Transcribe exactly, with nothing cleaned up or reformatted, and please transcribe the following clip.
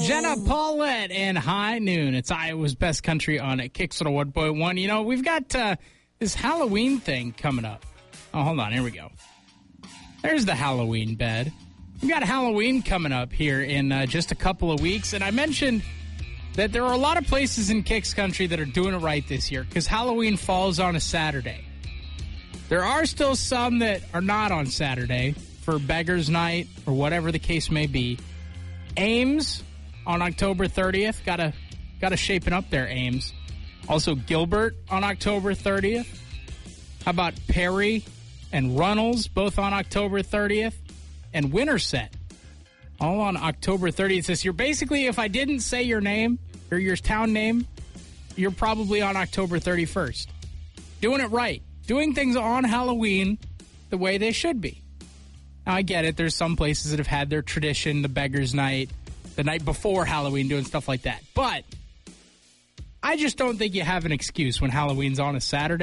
Jenna Paulette and High Noon. It's Iowa's Best Country on Kicks one oh one point one. You know, we've got uh, this Halloween thing coming up. Oh, hold on. Here we go. There's the Halloween bed. We've got Halloween coming up here in uh, just a couple of weeks. And I mentioned that there are a lot of places in Kicks Country that are doing it right this year because Halloween falls on a Saturday. There are still some that are not on Saturday for Beggar's Night or whatever the case may be. Ames on October thirtieth. Gotta, gotta shaping up there, Ames. Also Gilbert on October thirtieth. How about Perry and Runnels, both on October thirtieth? And Winterset, all on October thirtieth this year. Basically, if I didn't say your name or your town name, you're probably on October thirty-first. Doing it right. Doing things on Halloween the way they should be. Now, I get it. There's some places that have had their tradition, the Beggar's Night, the night before Halloween, doing stuff like that. But I just don't think you have an excuse when Halloween's on a Saturday.